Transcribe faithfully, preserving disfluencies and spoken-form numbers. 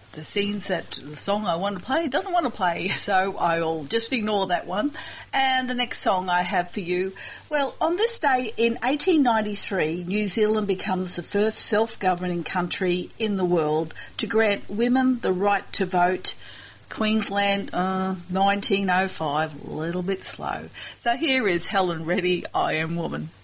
it seems that the song I want to play doesn't want to play, so I'll just ignore that one. And the next song I have for you, well, on this day in eighteen ninety-three, New Zealand becomes the first self-governing country in the world to grant women the right to vote. Queensland, uh, nineteen oh five, a little bit slow. So here is Helen Reddy, I Am Woman.